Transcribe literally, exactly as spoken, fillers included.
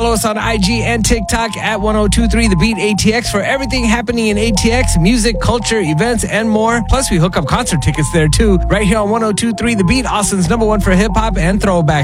Follow us on I G and TikTok at ten twenty-three The Beat A T X for everything happening in A T X, music, culture, events, and more. Plus, we hook up concert tickets there too, right here on ten twenty-three The Beat, Austin's number one for hip hop and throwback.